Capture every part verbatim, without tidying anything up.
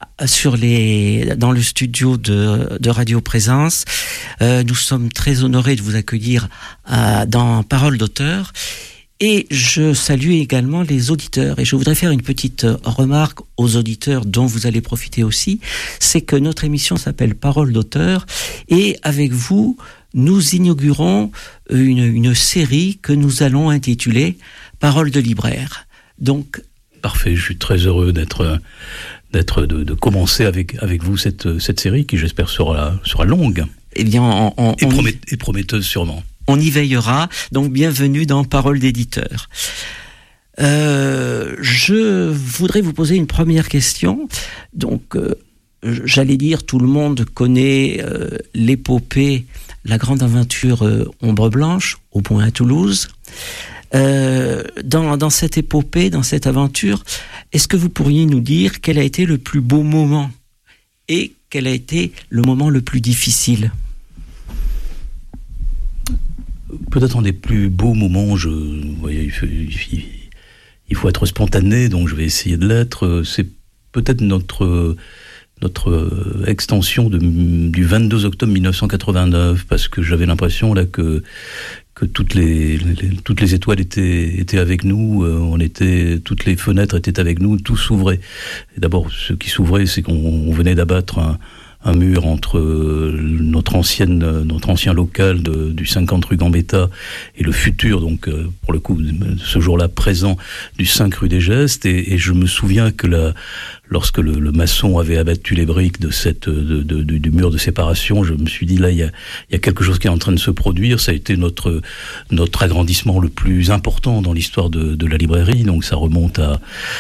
sur les, dans le studio de, de Radio Présence. Euh, nous sommes très honorés de vous accueillir à, dans Parole d'auteur. Et je salue également les auditeurs. Et je voudrais faire une petite remarque aux auditeurs dont vous allez profiter aussi. C'est que notre émission s'appelle Parole d'auteur. Et avec vous, nous inaugurons une, une série que nous allons intituler Parole de libraire. Donc, parfait, je suis très heureux d'être, d'être de, de commencer avec, avec vous cette, cette série qui, j'espère, sera, sera longue. Eh bien, on, on, et, promet, y, et prometteuse sûrement. On y veillera. Donc, bienvenue dans Parole d'éditeur. Euh, je voudrais vous poser une première question. Donc, euh, j'allais dire, tout le monde connaît euh, l'épopée, la grande aventure euh, Ombre Blanche, au point à Toulouse. Euh, dans, dans cette épopée, dans cette aventure, est-ce que vous pourriez nous dire quel a été le plus beau moment et quel a été le moment le plus difficile ? Peut-être un des plus beaux moments, je, vous voyez, il faut, il faut être spontané, donc je vais essayer de l'être. C'est peut-être notre, notre extension de, du vingt-deux octobre mille neuf cent quatre-vingt-neuf, parce que j'avais l'impression là que que toutes les, les toutes les étoiles étaient étaient avec nous, euh, on était toutes les fenêtres étaient avec nous, tout s'ouvrait. Et d'abord, ce qui s'ouvrait, c'est qu'on on venait d'abattre un un mur entre notre ancienne, notre ancien local de, du cinquante rue Gambetta et le futur, donc pour le coup, ce jour-là présent, du cinq rue des Gestes. Et, et je me souviens que la, lorsque le, le maçon avait abattu les briques de cette, de, de, de, du mur de séparation, je me suis dit là, il y a, il y a quelque chose qui est en train de se produire. Ça a été notre, notre agrandissement le plus important dans l'histoire de, de la librairie. Donc ça remonte à,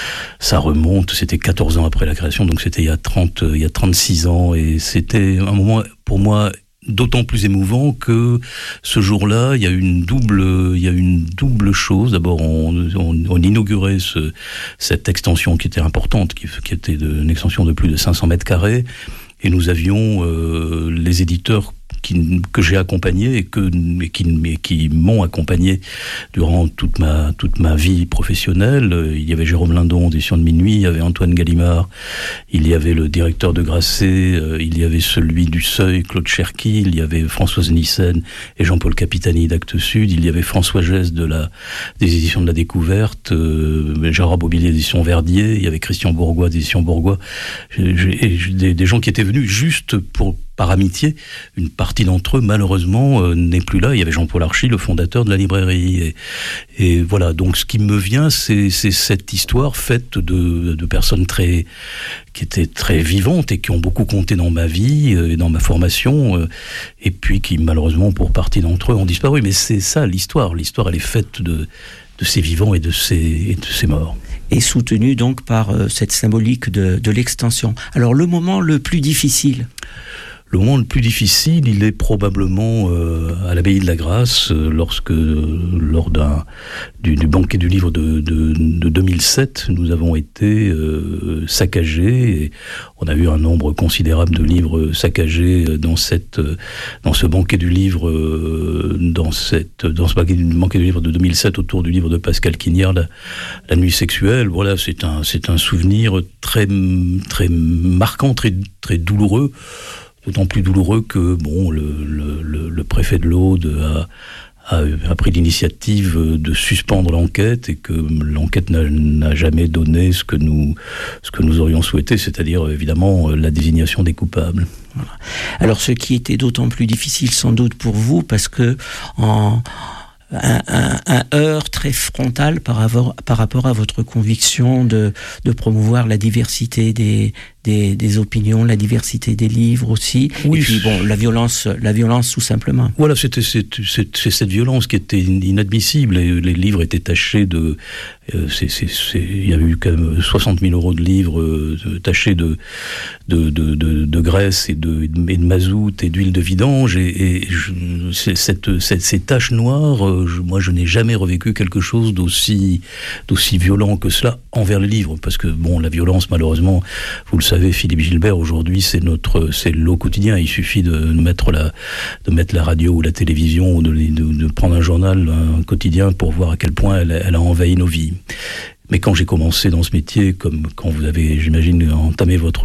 ça remonte, c'était quatorze ans après la création, donc c'était il y a trente, il y a trente-six ans. Et c'était un moment, pour moi, d'autant plus émouvant que ce jour-là, il y a une double, il y a une double chose. D'abord, on, on, on inaugurait ce, cette extension qui était importante, qui, qui était de, une extension de plus de cinq cents mètres carrés, et nous avions euh, les éditeurs qui, que j'ai accompagnés et, que, et, qui, et qui m'ont accompagné durant toute ma, toute ma vie professionnelle. Il y avait Jérôme Lindon, édition de Minuit, il y avait Antoine Gallimard, il y avait le directeur de Grasset, il y avait celui du Seuil, Claude Cherki, il y avait Françoise Nissen et Jean-Paul Capitani d'Actes Sud, il y avait François Geste de la, des éditions de la Découverte, euh, Gérard Bobillier d'édition Verdier, il y avait Christian Bourgois d'édition Bourgois, j'ai, j'ai, des, des gens qui étaient venus juste pour par amitié. Une partie d'entre eux, malheureusement, euh, n'est plus là. Il y avait Jean-Paul Archy, le fondateur de la librairie. Et, et voilà, donc ce qui me vient, c'est, c'est cette histoire faite de, de personnes très, qui étaient très vivantes et qui ont beaucoup compté dans ma vie euh, et dans ma formation, euh, et puis qui, malheureusement, pour partie d'entre eux, ont disparu. Mais c'est ça, l'histoire. L'histoire, elle est faite de, de ces vivants et de ces, et de ces morts. Et soutenu donc par euh, cette symbolique de, de l'extension. Alors, le moment le plus difficile ? Le moment le plus difficile, il est probablement euh, à l'abbaye de la Grâce, euh, lorsque, euh, lors d'un, du, du banquet du livre de, de, de deux mille sept, nous avons été euh, saccagés. Et on a eu un nombre considérable de livres saccagés dans, cette, dans ce banquet du livre, euh, dans, cette, dans ce banquet, banquet du livre de deux mille sept, autour du livre de Pascal Quignard, la, la nuit sexuelle. Voilà, c'est un, c'est un souvenir très, très marquant, très, très douloureux. D'autant plus douloureux que bon, le, le, le préfet de l'Aude a, a, a pris l'initiative de suspendre l'enquête et que l'enquête n'a, n'a jamais donné ce que nous, ce que nous aurions souhaité, c'est-à-dire évidemment la désignation des coupables. Voilà. Alors, ce qui était d'autant plus difficile sans doute pour vous, parce que en Un, un, un heurt très frontal par rapport, par rapport à votre conviction de, de promouvoir la diversité des, des, des opinions, la diversité des livres aussi, oui, et puis bon, la violence, la violence tout simplement. Voilà, c'était c'est, c'est, c'est cette violence qui était inadmissible, et les livres étaient tachés de... Euh, c'est, c'est, c'est, il y a eu quand même soixante mille euros de livres euh, tachés de, de, de, de, de graisse et de, et de mazout et d'huile de vidange, et, et je, c'est, cette, cette, ces taches noires, euh, je, moi je n'ai jamais revécu quelque chose d'aussi, d'aussi violent que cela envers les livres, parce que bon, la violence, malheureusement, vous le savez, Philippe Gilbert, aujourd'hui c'est notre, c'est l'eau quotidien. Il suffit de mettre la, de mettre la radio ou la télévision, ou de, de, de prendre un journal, un quotidien, pour voir à quel point elle, elle a envahi nos vies. Mais quand j'ai commencé dans ce métier, comme quand vous avez, j'imagine, entamé votre